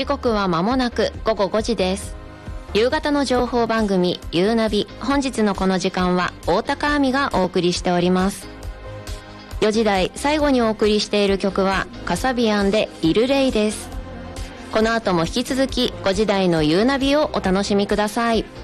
時刻は間もなく午後5時です。夕方の情報番組ゆうナビ、本日のこの時間は大高亜美がお送りしております。4時台最後にお送りしている曲はカサビアンでイルレイです。この後も引き続き5時台のゆうナビをお楽しみください。